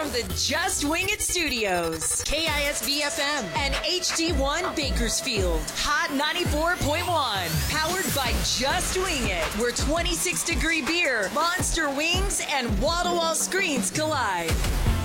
from the Just Wing It Studios, KISV FM and HD1 Bakersfield, Hot 94.1, powered by Just Wing It, where 26-degree beer, monster wings, and wall-to-wall screens collide.